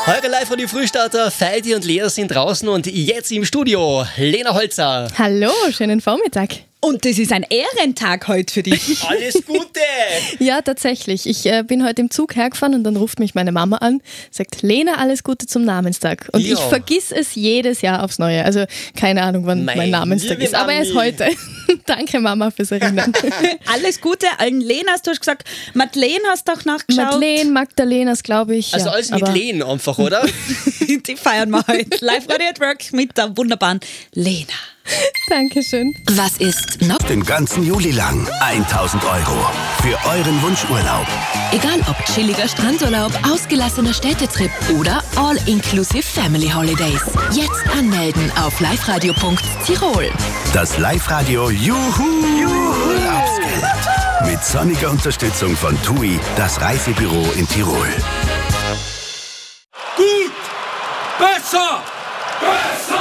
Eure live von die Frühstarter, Feidi und Lea sind draußen und jetzt im Studio Lena Holzer. Hallo, schönen Vormittag. Und das ist ein Ehrentag heute für dich. Alles Gute! Ja, tatsächlich. Ich bin heute im Zug hergefahren und dann ruft mich meine Mama an, sagt, Lena, alles Gute zum Namenstag. Und ich vergiss es jedes Jahr aufs Neue. Also keine Ahnung, wann mein Namenstag ist, aber er ist heute. Danke Mama fürs Erinnern. Alles Gute allen Lenas. Du hast gesagt, Madeleine hast du auch nachgeschaut. Madeleine, Magdalenas, glaube ich. Also ja, alles mit Len einfach, oder? Die feiern wir heute. Live Radio at Work mit der wunderbaren Lena. Dankeschön. Was ist noch? Den ganzen Juli lang 1.000 € für euren Wunschurlaub. Egal ob chilliger Strandurlaub, ausgelassener Städtetrip oder All-Inclusive Family Holidays. Jetzt anmelden auf liveradio.tirol. Das Live-Radio Juhu Urlaubsgeld. Mit sonniger Unterstützung von TUI, das Reisebüro in Tirol. Gut! Besser! Besser!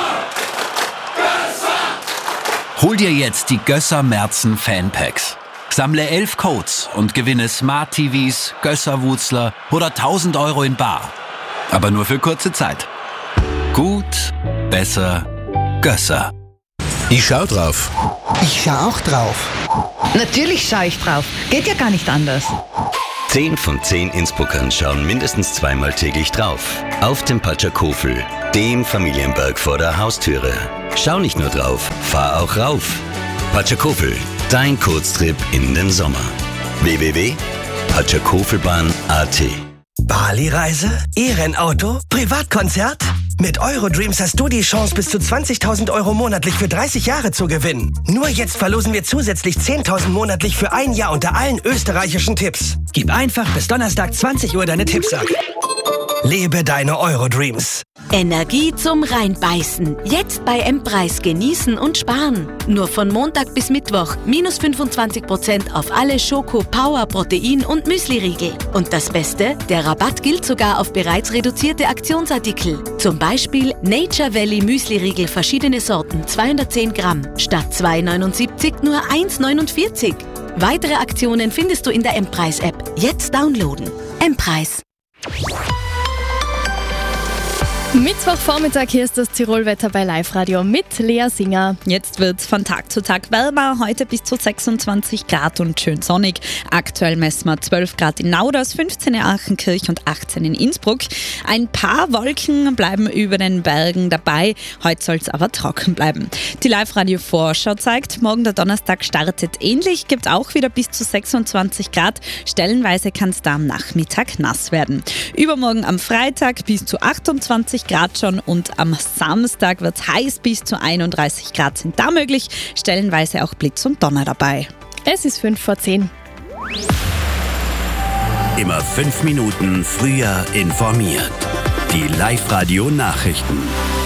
Hol dir jetzt die Gösser Merzen Fanpacks. Sammle 11 Codes und gewinne Smart TVs, Gösser Wutzler oder 1.000 € in bar. Aber nur für kurze Zeit. Gut, besser, Gösser. Ich schau drauf. Ich schau auch drauf. Natürlich schaue ich drauf. Geht ja gar nicht anders. 10 von 10 Innsbruckern schauen mindestens zweimal täglich drauf. Auf dem Patschakofel, dem Familienberg vor der Haustüre. Schau nicht nur drauf, fahr auch rauf. Patschakofel, dein Kurztrip in den Sommer. www.patschakofelbahn.at. Bali-Reise? E-Rennauto? Privatkonzert? Mit Eurodreams hast du die Chance, bis zu 20.000 € monatlich für 30 Jahre zu gewinnen. Nur jetzt verlosen wir zusätzlich 10.000 monatlich für ein Jahr unter allen österreichischen Tipps. Gib einfach bis Donnerstag 20 Uhr deine Tipps ab. Lebe deine Eurodreams. Energie zum Reinbeißen. Jetzt bei M-Preis genießen und sparen. Nur von Montag bis Mittwoch minus 25% auf alle Schoko, Power, Protein und Müsli-Riegel. Und das Beste, der Rabatt gilt sogar auf bereits reduzierte Aktionsartikel. Zum Beispiel Nature Valley Müsli-Riegel verschiedene Sorten, 210 Gramm. Statt 2,79 nur 1,49. Weitere Aktionen findest du in der M-Preis-App. Jetzt downloaden. M-Preis. Mittwochvormittag, hier ist das Tirolwetter bei Live Radio mit Lea Singer. Jetzt wird es von Tag zu Tag wärmer. Heute bis zu 26 Grad und schön sonnig. Aktuell messen wir 12 Grad in Nauders, 15 in Achenkirch und 18 in Innsbruck. Ein paar Wolken bleiben über den Bergen dabei. Heute soll es aber trocken bleiben. Die Live-Radio-Vorschau zeigt, morgen der Donnerstag startet ähnlich, gibt auch wieder bis zu 26 Grad. Stellenweise kann es da am Nachmittag nass werden. Übermorgen am Freitag bis zu 28 Grad schon und am Samstag wird es heiß, bis zu 31 Grad sind da möglich. Stellenweise auch Blitz und Donner dabei. Es ist 5:10. Immer 5 Minuten früher informiert. Die Live-Radio-Nachrichten.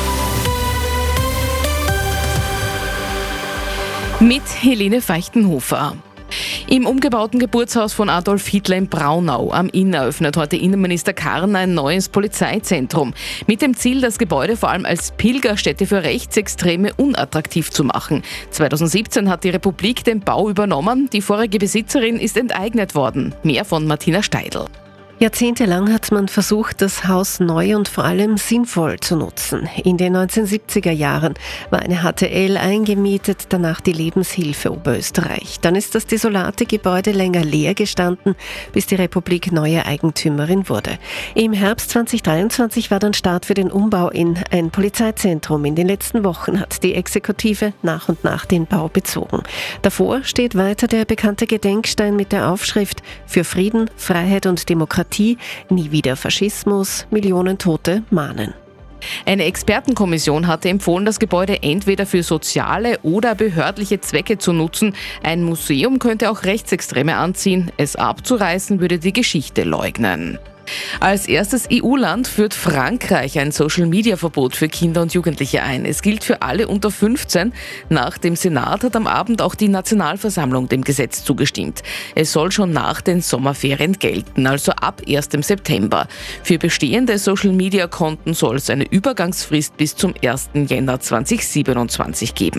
Mit Helene Feichtenhofer. Im umgebauten Geburtshaus von Adolf Hitler in Braunau am Inn eröffnet heute Innenminister Karn ein neues Polizeizentrum. Mit dem Ziel, das Gebäude vor allem als Pilgerstätte für Rechtsextreme unattraktiv zu machen. 2017 hat die Republik den Bau übernommen. Die vorige Besitzerin ist enteignet worden. Mehr von Martina Steidl. Jahrzehntelang hat man versucht, das Haus neu und vor allem sinnvoll zu nutzen. In den 1970er Jahren war eine HTL eingemietet, danach die Lebenshilfe Oberösterreich. Dann ist das desolate Gebäude länger leer gestanden, bis die Republik neue Eigentümerin wurde. Im Herbst 2023 war dann Start für den Umbau in ein Polizeizentrum. In den letzten Wochen hat die Exekutive nach und nach den Bau bezogen. Davor steht weiter der bekannte Gedenkstein mit der Aufschrift „Für Frieden, Freiheit und Demokratie. Nie wieder Faschismus, Millionen Tote mahnen." Eine Expertenkommission hatte empfohlen, das Gebäude entweder für soziale oder behördliche Zwecke zu nutzen. Ein Museum könnte auch Rechtsextreme anziehen. Es abzureißen würde die Geschichte leugnen. Als erstes EU-Land führt Frankreich ein Social-Media-Verbot für Kinder und Jugendliche ein. Es gilt für alle unter 15. Nach dem Senat hat am Abend auch die Nationalversammlung dem Gesetz zugestimmt. Es soll schon nach den Sommerferien gelten, also ab 1. September. Für bestehende Social-Media-Konten soll es eine Übergangsfrist bis zum 1. Jänner 2027 geben.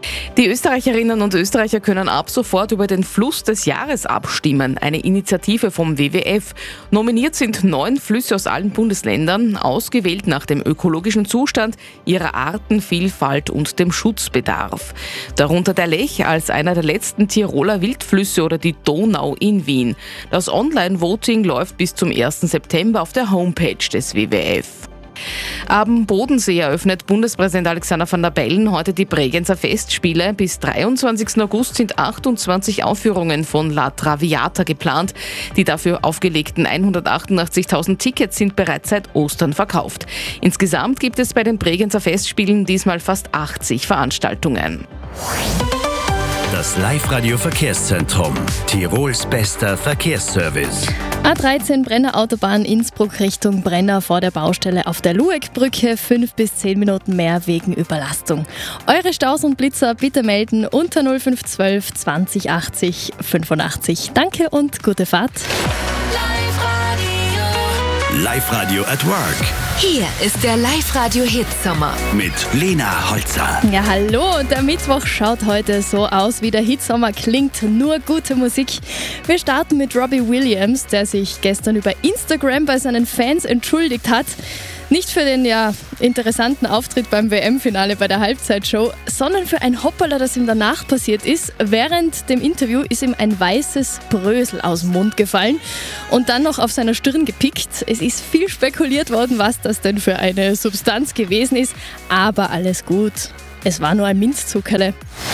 Die Österreicherinnen und Österreicher können ab sofort über den Fluss des Jahres abstimmen. Eine Initiative vom WWF. Nominiert sind 9 Flüsse aus allen Bundesländern, ausgewählt nach dem ökologischen Zustand, ihrer Artenvielfalt und dem Schutzbedarf. Darunter der Lech als einer der letzten Tiroler Wildflüsse oder die Donau in Wien. Das Online-Voting läuft bis zum 1. September auf der Homepage des WWF. Am Bodensee eröffnet Bundespräsident Alexander Van der Bellen heute die Bregenzer Festspiele. Bis 23. August sind 28 Aufführungen von La Traviata geplant. Die dafür aufgelegten 188.000 Tickets sind bereits seit Ostern verkauft. Insgesamt gibt es bei den Bregenzer Festspielen diesmal fast 80 Veranstaltungen. Das Live-Radio-Verkehrszentrum. Tirols bester Verkehrsservice. A13 Brenner Autobahn Innsbruck Richtung Brenner vor der Baustelle auf der Lueckbrücke. 5 bis 10 Minuten mehr wegen Überlastung. Eure Staus und Blitzer bitte melden unter 0512 20 80 85. Danke und gute Fahrt. Live-Radio at Work. Hier ist der Live-Radio-Hitsommer. Mit Lena Holzer. Ja, hallo. Und der Mittwoch schaut heute so aus, wie der Hitsommer klingt. Nur gute Musik. Wir starten mit Robbie Williams, der sich gestern über Instagram bei seinen Fans entschuldigt hat. Nicht für den interessanten Auftritt beim WM-Finale bei der Halbzeitshow, sondern für ein Hoppala, das ihm danach passiert ist. Während dem Interview ist ihm ein weißes Brösel aus dem Mund gefallen und dann noch auf seiner Stirn gepickt. Es ist viel spekuliert worden, was das denn für eine Substanz gewesen ist, aber alles gut. Es war nur ein Minzzuckerle.